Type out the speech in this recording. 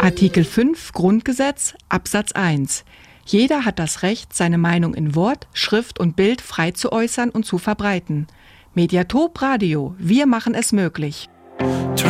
Artikel 5 Grundgesetz, Absatz 1. Jeder hat das Recht, seine Meinung in Wort, Schrift und Bild frei zu äußern und zu verbreiten. Mediatop Radio, wir machen es möglich.